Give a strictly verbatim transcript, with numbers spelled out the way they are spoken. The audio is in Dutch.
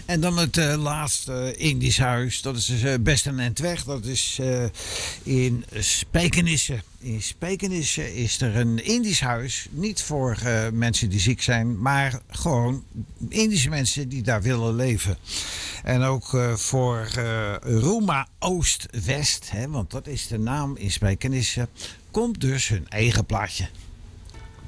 En dan het uh, laatste Indisch huis. Dat is uh, best een eind weg. Dat is uh, in Spijkenisse. In Spijkenisse is er een Indisch huis. Niet voor uh, mensen die ziek zijn. Maar gewoon Indische mensen die daar willen leven. En ook uh, voor uh, Roema Oost-West. Hè, want dat is de naam in Spijkenisse. Komt dus hun eigen plaatje.